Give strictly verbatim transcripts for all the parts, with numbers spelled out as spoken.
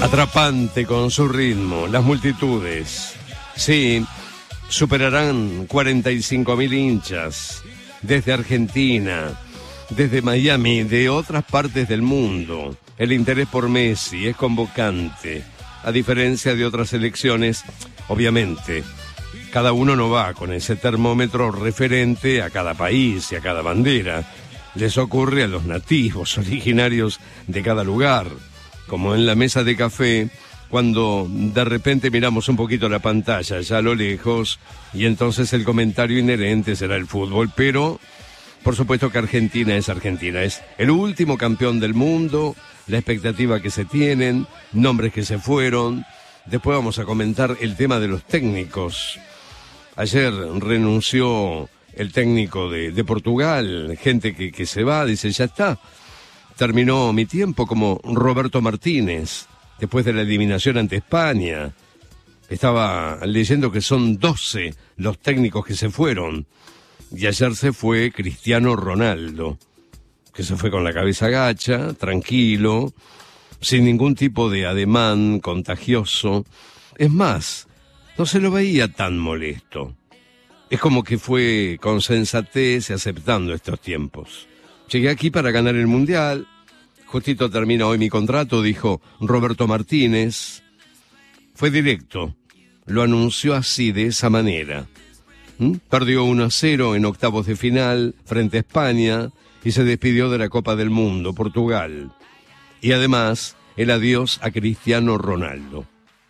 Atrapante con su ritmo, las multitudes. Sí, superarán cuarenta y cinco mil hinchas desde Argentina, desde Miami, de otras partes del mundo. El interés por Messi es convocante, a diferencia de otras elecciones, obviamente. Cada uno no va con ese termómetro referente a cada país y a cada bandera. Les ocurre a los nativos, originarios de cada lugar, como en la mesa de café, cuando de repente miramos un poquito la pantalla ya a lo lejos, y entonces el comentario inherente será el fútbol, pero por supuesto que Argentina es Argentina, es el último campeón del mundo, la expectativa que se tienen, nombres que se fueron. Después vamos a comentar el tema de los técnicos. Ayer renunció el técnico de, de Portugal, gente que, que se va, dice, ya está, terminó mi tiempo, como Roberto Martínez, después de la eliminación ante España. Estaba leyendo que son doce los técnicos que se fueron, y ayer se fue Cristiano Ronaldo, que se fue con la cabeza gacha, tranquilo, sin ningún tipo de ademán contagioso. Es más, no se lo veía tan molesto. Es como que fue con sensatez aceptando estos tiempos. Llegué aquí para ganar el Mundial. Justito termina hoy mi contrato, dijo Roberto Martínez. Fue directo. Lo anunció así, de esa manera. ¿Mm? Perdió uno a cero en octavos de final frente a España y se despidió de la Copa del Mundo, Portugal. Y además, el adiós a Cristiano Ronaldo.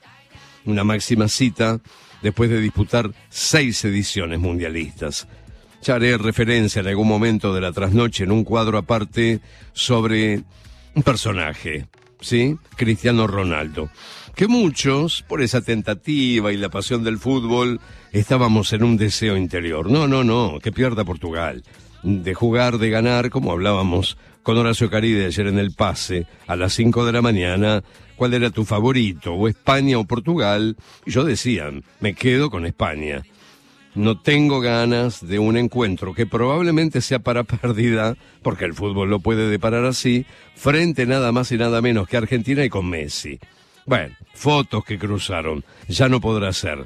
Una máxima cita después de disputar seis ediciones mundialistas. Ya haré referencia en algún momento de la trasnoche en un cuadro aparte sobre un personaje, ¿sí? Cristiano Ronaldo. Que muchos, por esa tentativa y la pasión del fútbol, estábamos en un deseo interior. No, no, no, que pierda Portugal. De jugar, de ganar, como hablábamos con Horacio Caride ayer en el pase, a las cinco de la mañana, ¿cuál era tu favorito? ¿O España o Portugal? Y yo decía, me quedo con España. No tengo ganas de un encuentro que probablemente sea para pérdida, porque el fútbol lo puede deparar así, frente nada más y nada menos que Argentina y con Messi. Bueno, fotos que cruzaron, ya no podrá ser.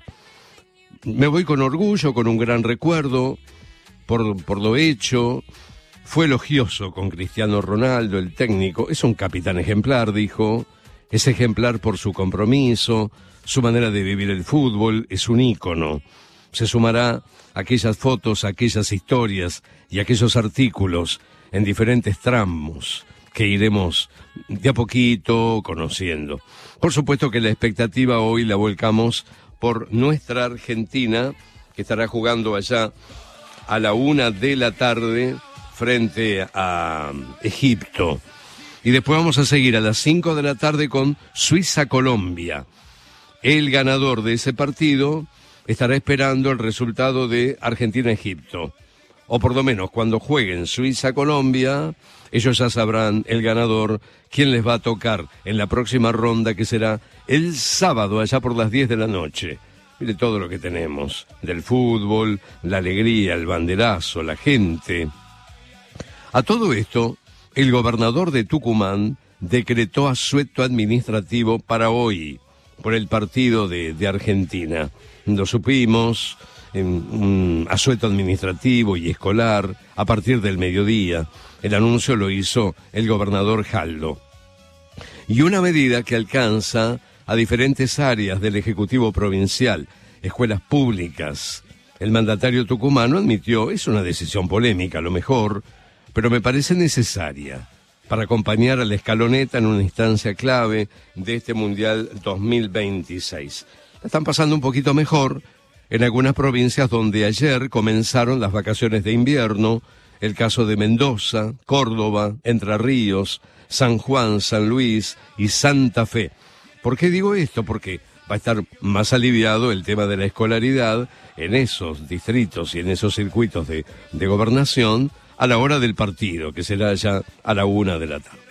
Me voy con orgullo, con un gran recuerdo, por, por lo hecho. Fue elogioso con Cristiano Ronaldo, el técnico. Es un capitán ejemplar, dijo. Es ejemplar por su compromiso, su manera de vivir el fútbol, es un ícono. Se sumará a aquellas fotos, a aquellas historias y a aquellos artículos en diferentes tramos que iremos de a poquito conociendo. Por supuesto que la expectativa hoy la volcamos por nuestra Argentina, que estará jugando allá a la una de la tarde frente a Egipto. Y después vamos a seguir a las cinco de la tarde con Suiza-Colombia. El ganador de ese partido estará esperando el resultado de Argentina-Egipto. O por lo menos cuando jueguen Suiza-Colombia, ellos ya sabrán el ganador, quién les va a tocar en la próxima ronda, que será el sábado allá por las diez de la noche. Mire todo lo que tenemos, del fútbol, la alegría, el banderazo, la gente. A todo esto, el gobernador de Tucumán decretó asueto administrativo para hoy, por el partido de, de Argentina. Lo supimos, en un asueto administrativo y escolar a partir del mediodía. El anuncio lo hizo el gobernador Jaldo. Y una medida que alcanza a diferentes áreas del Ejecutivo Provincial, escuelas públicas. El mandatario tucumano admitió, es una decisión polémica a lo mejor, pero me parece necesaria para acompañar a la escaloneta en una instancia clave de este Mundial dos mil veintiséis. La están pasando un poquito mejor en algunas provincias donde ayer comenzaron las vacaciones de invierno, el caso de Mendoza, Córdoba, Entre Ríos, San Juan, San Luis y Santa Fe. ¿Por qué digo esto? Porque va a estar más aliviado el tema de la escolaridad en esos distritos y en esos circuitos de, de gobernación a la hora del partido, que será ya a la una de la tarde.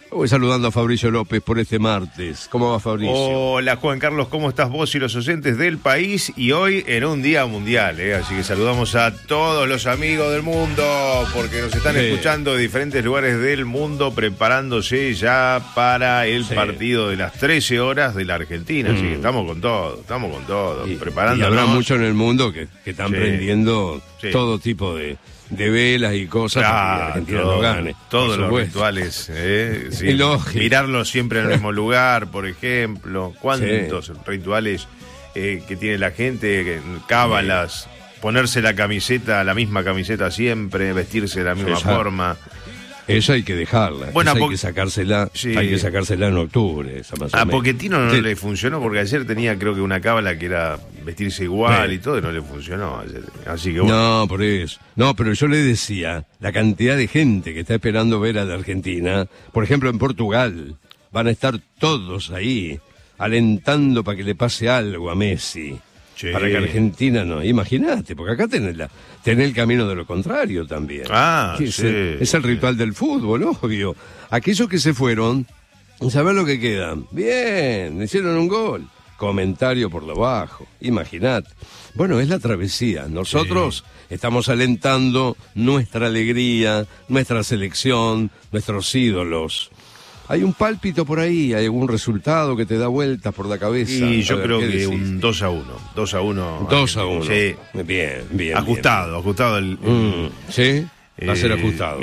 Voy saludando a Fabricio López por este martes. ¿Cómo va, Fabricio? Hola, Juan Carlos, ¿cómo estás vos y los oyentes del país? Y hoy en un día mundial, ¿eh? Así que saludamos a todos los amigos del mundo, porque nos están sí. escuchando de diferentes lugares del mundo, preparándose ya para el sí. partido de las trece horas de la Argentina. Mm. Así que estamos con todo, estamos con todo, y, preparándonos. Y habrá mucho en el mundo que, que están sí. prendiendo sí. todo tipo de... de velas y cosas claro, para que Argentina todo, no gane. Todos los rituales, ¿eh? Sí. Mirarlo siempre en el mismo lugar, por ejemplo. ¿Cuántos sí. rituales eh, que tiene la gente? Cábalas, sí. ponerse la camiseta, la misma camiseta siempre, vestirse de la misma Esa, forma. Esa hay que dejarla. Bueno, esa hay que sacársela, sí. hay que sacársela en octubre. Esa más a Pochettino no sí. le funcionó porque ayer tenía, creo que una cábala que era vestirse igual sí. y todo, y no le funcionó ayer. Así que bueno. No, por eso. No, pero yo le decía, la cantidad de gente que está esperando ver a la Argentina, por ejemplo en Portugal, van a estar todos ahí, alentando para que le pase algo a Messi. Sí. Para que Argentina no, imagínate, porque acá tenés, la, tenés el camino de lo contrario también. Ah, sí. Es, el, es el ritual del fútbol, obvio. Aquellos que se fueron, ¿sabés lo que quedan? Bien, hicieron un gol. Comentario por lo bajo, imagínate. Bueno, es la travesía. Nosotros sí. estamos alentando nuestra alegría, nuestra selección, nuestros ídolos. Hay un pálpito por ahí, hay algún resultado que te da vueltas por la cabeza. Y yo creo que decís? un dos a uno. dos a uno. dos a uno. Sí. Bien, bien. Ajustado, bien. ajustado el. Mm, sí. Va a ser ajustado. Eh,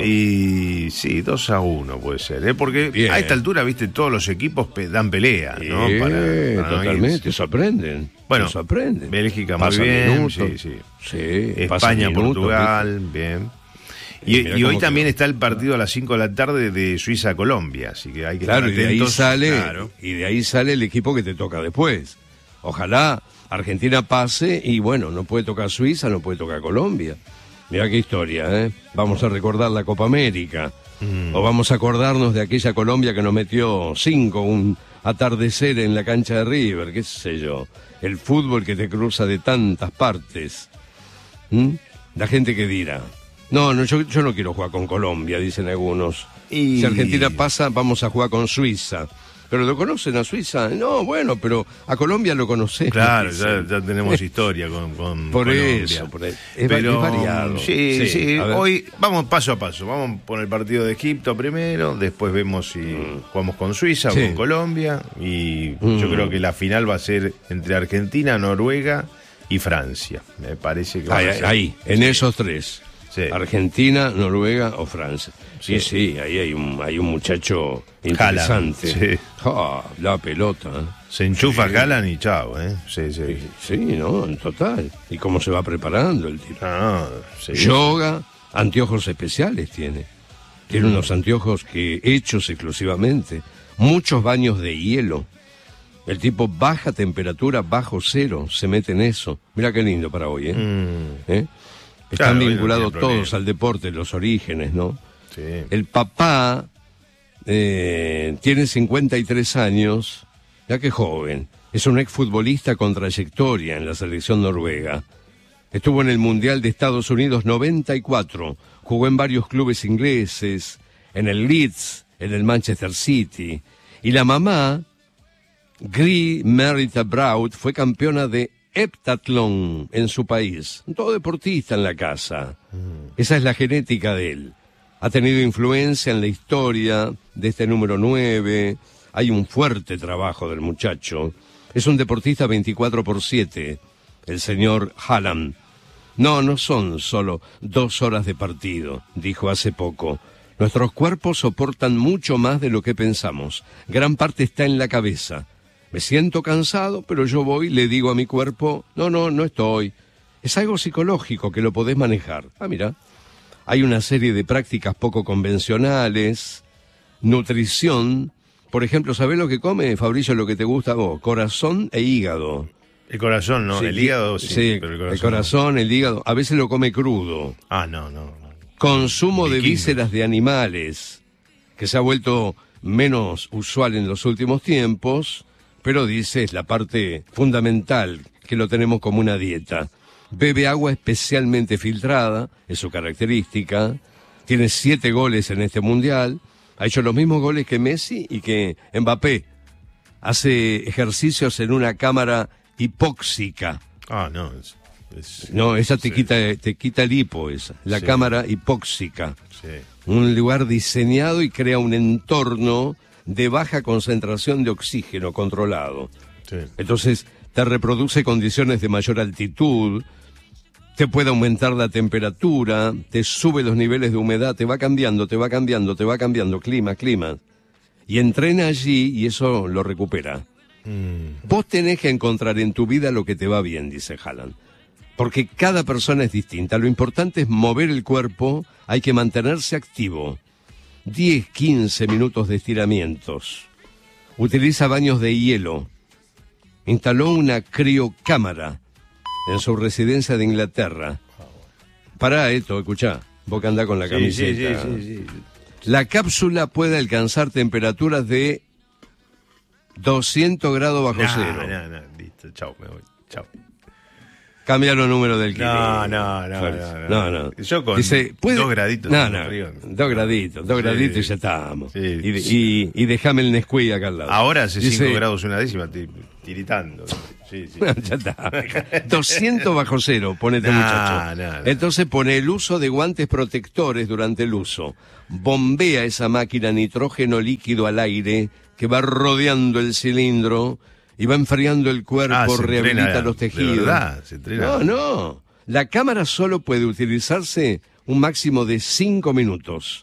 y sí, dos a uno puede ser, ¿eh? Porque bien. A esta altura, viste, todos los equipos pe- dan pelea, ¿no? Sí, para, para totalmente, no sorprenden. Bueno, sorprenden. Bélgica muy bien, minutos. sí, sí. sí España, minutos, Portugal, ¿viste? Bien. Y, y hoy también está el partido a las cinco de la tarde de Suiza-Colombia, así que hay que claro, estar atentos. Y de ahí sale, claro. y de ahí sale el equipo que te toca después. Ojalá Argentina pase y bueno, no puede tocar Suiza, no puede tocar Colombia. Mirá qué historia, ¿eh? Vamos a recordar la Copa América. Mm. O vamos a acordarnos de aquella Colombia que nos metió cinco, un atardecer en la cancha de River, qué sé yo. El fútbol que te cruza de tantas partes. ¿Mm? La gente que dirá. No, no yo, yo no quiero jugar con Colombia, dicen algunos. Y... si Argentina pasa, vamos a jugar con Suiza. ¿Pero lo conocen a Suiza? No, bueno, pero a Colombia lo conocemos. Claro, ya, ya tenemos historia con, con por Colombia. Eso, por eso. Es, pero, es variado. Sí, sí, sí. Hoy vamos paso a paso. Vamos por el partido de Egipto primero, después vemos si mm. jugamos con Suiza sí. o con Colombia. Y mm. yo creo que la final va a ser entre Argentina, Noruega y Francia. Me parece que va ahí, a ser. Ahí, en esos tres. Sí. Argentina, Noruega o Francia. Sí, sí, sí, ahí hay un, hay un muchacho interesante. Haaland, sí. Oh, la pelota. ¿eh? Se enchufa sí. Haaland y chao, ¿eh? Sí, sí. Sí, sí, no, en total. ¿Y cómo se va preparando el tipo? Ah, sí. Yoga, anteojos especiales tiene. Tiene mm. unos anteojos que hechos exclusivamente. Muchos baños de hielo. El tipo baja temperatura, bajo cero, se mete en eso. Mira qué lindo para hoy, ¿eh? Mm. ¿Eh? Están claro, vinculados no todos al deporte, los orígenes, ¿no? Sí. El papá eh, tiene cincuenta y tres años, ya que joven. Es un exfutbolista con trayectoria en la selección noruega. Estuvo en el Mundial de Estados Unidos noventa y cuatro. Jugó en varios clubes ingleses, en el Leeds, en el Manchester City. Y la mamá, Gry Merita Braut, fue campeona de heptatlón en su país, todo deportista en la casa. Mm. Esa es la genética de él. Ha tenido influencia en la historia de este número nueve. Hay un fuerte trabajo del muchacho. Es un deportista veinticuatro por siete, el señor Haaland. No, no son solo dos horas de partido, dijo hace poco. Nuestros cuerpos soportan mucho más de lo que pensamos. Gran parte está en la cabeza. Me siento cansado, pero yo voy, le digo a mi cuerpo, no, no, no estoy. Es algo psicológico que lo podés manejar. Ah, mira, hay una serie de prácticas poco convencionales, nutrición. Por ejemplo, ¿sabés lo que come, Fabricio, lo que te gusta a vos? Corazón e hígado. El corazón, ¿no? Sí, el hígado, sí. Sí, pero el corazón, el corazón, no. El hígado. A veces lo come crudo. Ah, no, no. no. Consumo Viquino. de vísceras de animales, que se ha vuelto menos usual en los últimos tiempos. Pero dice, es la parte fundamental, que lo tenemos como una dieta. Bebe agua especialmente filtrada, es su característica. Tiene siete goles en este mundial. Ha hecho los mismos goles que Messi y que Mbappé. Hace ejercicios en una cámara hipóxica. Ah, no. Es, es, no, esa te, sí. quita, te quita el hipo, esa. La sí. cámara hipóxica. Sí. Un lugar diseñado y crea un entorno de baja concentración de oxígeno controlado. Sí. Entonces, te reproduce condiciones de mayor altitud, te puede aumentar la temperatura, te sube los niveles de humedad, te va cambiando, te va cambiando, te va cambiando, clima, clima. Y entrena allí y eso lo recupera. Mm. Vos tenés que encontrar en tu vida lo que te va bien, dice Haaland. Porque cada persona es distinta. Lo importante es mover el cuerpo, hay que mantenerse activo. diez, quince minutos de estiramientos. Utiliza baños de hielo. Instaló una criocámara en su residencia de Inglaterra. Pará esto, escuchá. Vos que andás con la sí, camiseta. Sí, sí, sí, sí. La cápsula puede alcanzar temperaturas de doscientos grados bajo no, cero. No, no, listo, chao, me voy, chao. Cambia los números del clima. No, no, no, no, no, no. Yo con Dice, ¿puede? dos graditos. No, no, frío. dos graditos, dos sí, graditos y ya estamos. Sí, y, sí. y, y déjame el Nesquik acá al lado. Ahora hace Dice, cinco grados una décima, tiritando. Sí, sí. Ya está. doscientos bajo cero, ponete nah, muchacho. Nah, nah. Entonces pone el uso de guantes protectores durante el uso. Bombea esa máquina nitrógeno líquido al aire que va rodeando el cilindro y va enfriando el cuerpo, ah, rehabilita entrena, los tejidos. De verdad, se entrena. No, no. La cámara solo puede utilizarse un máximo de cinco minutos.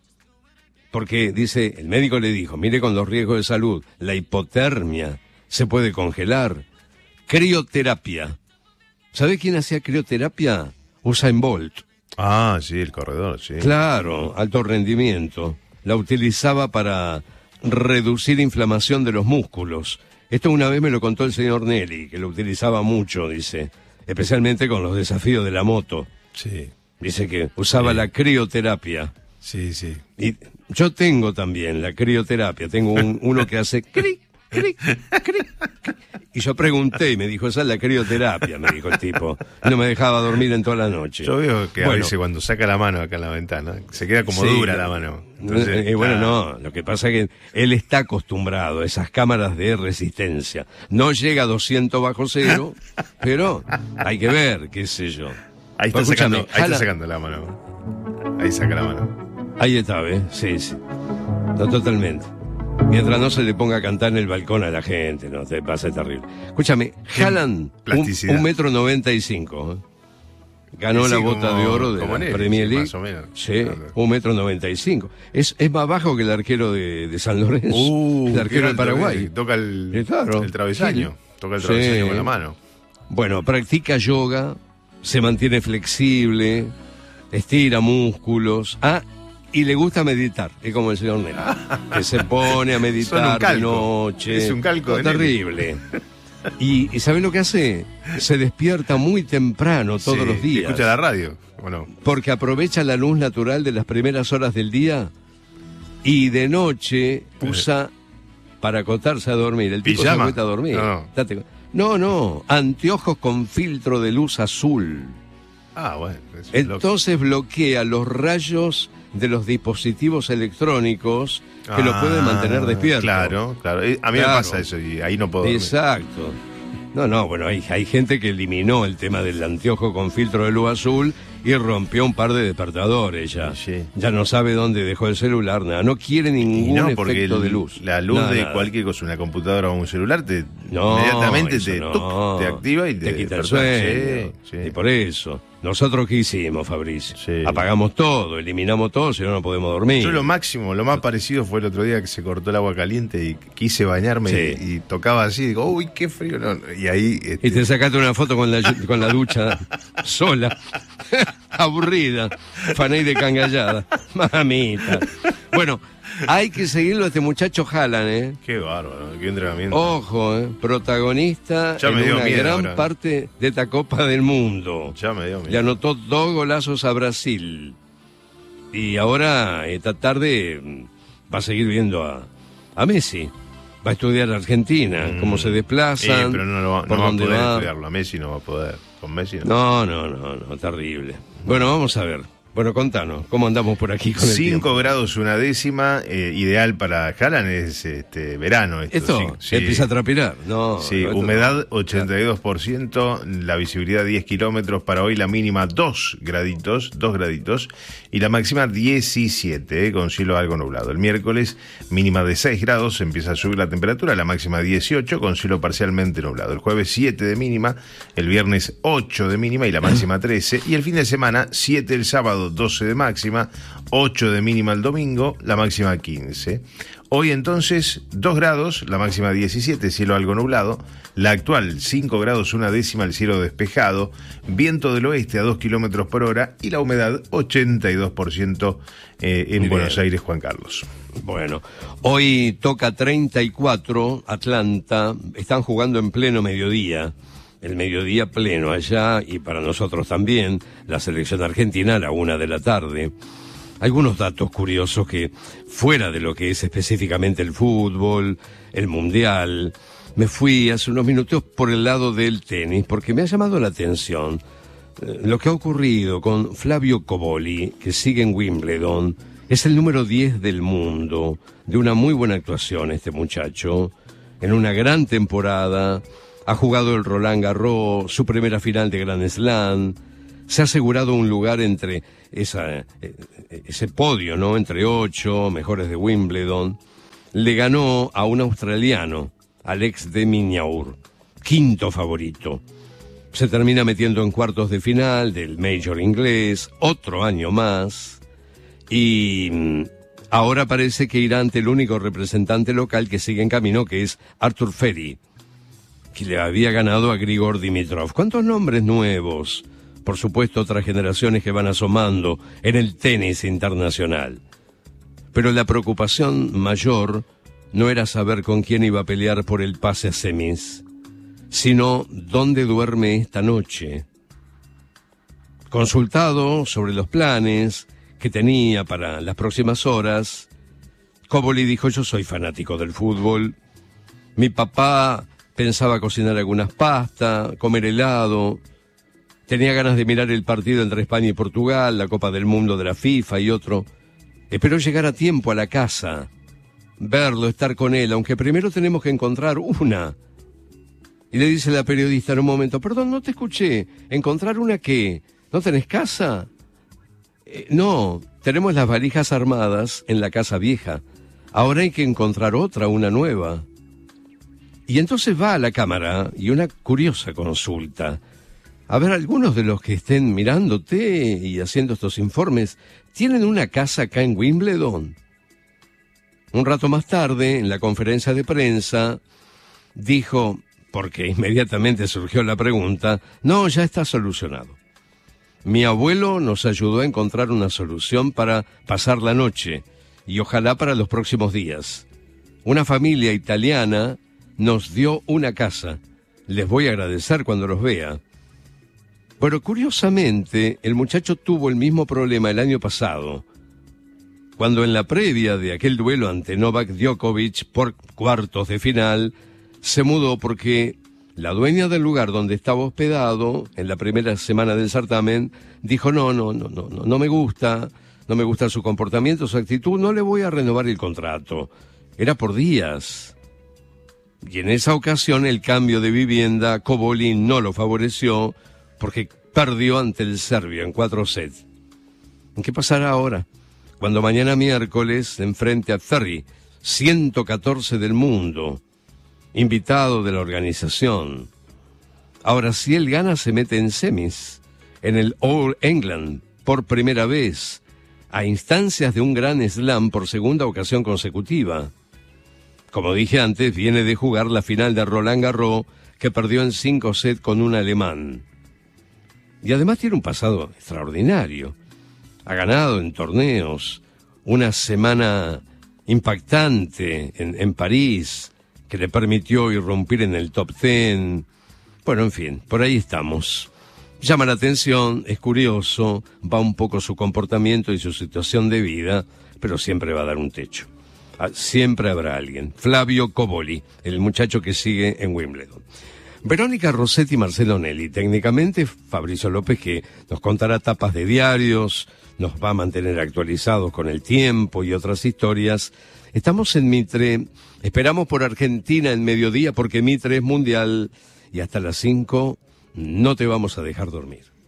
Porque, dice, el médico le dijo, mire con los riesgos de salud, la hipotermia, se puede congelar. Crioterapia. ¿Sabe quién hacía crioterapia? Usain Bolt. Ah, sí, el corredor, sí. Claro, alto rendimiento. La utilizaba para reducir inflamación de los músculos. Esto una vez me lo contó el señor Nelly, que lo utilizaba mucho, dice, especialmente con los desafíos de la moto. Sí. Dice que usaba sí. la crioterapia. Sí, sí. Y yo tengo también la crioterapia. Tengo un, uno que hace cri, cri, cri, cri. Y yo pregunté y me dijo, esa es la crioterapia, me dijo el tipo. No me dejaba dormir en toda la noche. Yo veo que bueno, a veces cuando saca la mano acá en la ventana, se queda como sí, dura la mano. Entonces, y bueno, no, lo que pasa es que él está acostumbrado a esas cámaras de resistencia. No llega a doscientos bajo cero, pero hay que ver, qué sé yo. Ahí está, Escúchame, sacando, ahí está sacando la mano. Ahí saca la mano. Ahí está, ¿ves? Sí, sí. No, totalmente. Mientras no se le ponga a cantar en el balcón a la gente, no, te pasa terrible. Escúchame, Haaland, un, un metro noventa y cinco, ¿eh? Ganó sí, la bota como, de oro de la él, Premier League. Sí, más o menos. Sí, claro. Un metro noventa y cinco. Es, es más bajo que el arquero de, de San Lorenzo, uh, el arquero de Paraguay. Toca el, sí, claro. el travesaño, sí. Toca el travesaño sí. con la mano. Bueno, practica yoga, se mantiene flexible, estira músculos. Ah, y le gusta meditar, es como el señor Nelly, que se pone a meditar de noche. Es un calco. Es terrible. Y, y ¿sabe lo que hace? Se despierta muy temprano todos sí, los días. Escucha la radio, ¿o no? Porque aprovecha la luz natural de las primeras horas del día y de noche usa para acotarse a dormir. El tipo se acuesta a dormir. No, no. no, no, anteojos con filtro de luz azul. Ah, bueno. Entonces bloquea los rayos de los dispositivos electrónicos que ah, lo pueden mantener despierto. Claro, claro. A mí claro. me pasa eso y ahí no puedo dormir. Exacto. No, no, bueno, hay, hay gente que eliminó el tema del anteojo con filtro de luz azul y rompió un par de despertadores ya. Sí. Ya no sabe dónde dejó el celular, nada. No quiere ningún no, efecto el, de luz. La luz nada, de nada. Cualquier cosa, una computadora o un celular, te no, inmediatamente te, no. tuc, te activa y te, te quita el sueño. Sí, sí. Y por eso, ¿nosotros qué hicimos, Fabricio? Sí. Apagamos todo, eliminamos todo, si no, no podemos dormir. Yo lo máximo, lo más parecido fue el otro día que se cortó el agua caliente y quise bañarme sí. y, y tocaba así, digo, uy, qué frío. No, y ahí... Este... Y te sacaste una foto con la, con la ducha sola. Aburrida, Faney de Cangallada, mamita. Bueno, hay que seguirlo a este muchacho Haaland, ¿eh? Qué bárbaro, qué entrenamiento. Ojo, ¿eh? Protagonista ya me en dio una miedo, gran ahora. parte de esta Copa del Mundo. Ya me dio miedo. Le anotó dos golazos a Brasil. Y ahora, esta tarde, va a seguir viendo a, a Messi. Va a estudiar Argentina, mm. cómo se desplazan. Sí, pero no, lo va, no va a poder va. estudiarlo. A Messi no va a poder. Con Messi no. No, no, no, no, terrible. Bueno, vamos a ver. Bueno, contanos, ¿cómo andamos por aquí con el cinco tiempo? grados una décima, eh, ideal para Haaland, es este verano. Esto, Esto sí, empieza a transpirar, ¿no? Sí, no, humedad no. ochenta y dos por ciento, la visibilidad diez kilómetros, para hoy la mínima dos graditos, dos graditos, y la máxima diecisiete, eh, con cielo algo nublado. El miércoles mínima de seis grados, empieza a subir la temperatura, la máxima dieciocho, con cielo parcialmente nublado. El jueves siete de mínima, el viernes ocho de mínima y la máxima trece, y el fin de semana siete el sábado, doce de máxima, ocho de mínima el domingo, la máxima quince. Hoy entonces dos grados, la máxima diecisiete, cielo algo nublado. La actual cinco grados una décima, el cielo despejado, viento del oeste a dos kilómetros por hora y la humedad ochenta y dos por ciento eh, en Bien. Buenos Aires, Juan Carlos. Bueno, hoy toca treinta y cuatro, Atlanta, están jugando en pleno mediodía. El mediodía pleno allá, y para nosotros también, la selección argentina a la una de la tarde. Algunos datos curiosos que, fuera de lo que es específicamente el fútbol, el mundial, me fui hace unos minutos por el lado del tenis, porque me ha llamado la atención eh, lo que ha ocurrido con Flavio Cobolli, que sigue en Wimbledon. Es el número diez del mundo, de una muy buena actuación este muchacho, en una gran temporada. Ha jugado el Roland Garros, su primera final de Grand Slam, se ha asegurado un lugar entre esa, ese podio, ¿no? Entre ocho mejores de Wimbledon. Le ganó a un australiano, Alex de Minaur, quinto favorito. Se termina metiendo en cuartos de final del Major inglés, otro año más, y ahora parece que irá ante el único representante local que sigue en camino, que es Arthur Ferry, que le había ganado a Grigor Dimitrov. ¿Cuántos nombres nuevos? Por supuesto, otras generaciones que van asomando en el tenis internacional. Pero la preocupación mayor no era saber con quién iba a pelear por el pase a semis, sino dónde duerme esta noche. Consultado sobre los planes que tenía para las próximas horas, Cobolli dijo: yo soy fanático del fútbol. Mi papá pensaba cocinar algunas pastas, comer helado. Tenía ganas de mirar el partido entre España y Portugal, la Copa del Mundo de la FIFA y otro. Espero llegar a tiempo a la casa, verlo, estar con él, aunque primero tenemos que encontrar una. Y le dice la periodista en un momento: perdón, no te escuché. ¿Encontrar una qué? ¿No tenés casa? Eh, no, tenemos las valijas armadas en la casa vieja. Ahora hay que encontrar otra, una nueva. Y entonces va a la cámara y una curiosa consulta. A ver, algunos de los que estén mirándote y haciendo estos informes, ¿tienen una casa acá en Wimbledon? Un rato más tarde, en la conferencia de prensa, dijo, porque inmediatamente surgió la pregunta: no, ya está solucionado. Mi abuelo nos ayudó a encontrar una solución para pasar la noche y ojalá para los próximos días. Una familia italiana nos dio una casa. Les voy a agradecer cuando los vea. Pero curiosamente, el muchacho tuvo el mismo problema el año pasado, cuando en la previa de aquel duelo ante Novak Djokovic por cuartos de final, se mudó porque la dueña del lugar donde estaba hospedado en la primera semana del certamen dijo: no, no, no, no, no, no me gusta, no me gusta su comportamiento, su actitud, no le voy a renovar el contrato. Era por días. Y en esa ocasión el cambio de vivienda, Cobolli no lo favoreció porque perdió ante el serbio en cuatro sets. ¿Qué pasará ahora? Cuando mañana miércoles se enfrente a Ferry, ciento catorce del mundo, invitado de la organización. Ahora, si él gana, se mete en semis, en el All England, por primera vez, a instancias de un gran slam por segunda ocasión consecutiva. Como dije antes, viene de jugar la final de Roland Garros, que perdió en cinco sets con un alemán. Y además tiene un pasado extraordinario. Ha ganado en torneos, una semana impactante en, en París, que le permitió irrumpir en el top ten. Bueno, en fin, por ahí estamos. Llama la atención, es curioso, va un poco su comportamiento y su situación de vida, pero siempre va a dar un techo. Siempre habrá alguien. Flavio Cobolli, el muchacho que sigue en Wimbledon. Verónica Rossetti y Marcelo Nelli. Técnicamente, Fabrizio López, que nos contará tapas de diarios, nos va a mantener actualizados con el tiempo y otras historias. Estamos en Mitre, esperamos por Argentina en mediodía porque Mitre es mundial y hasta las cinco no te vamos a dejar dormir.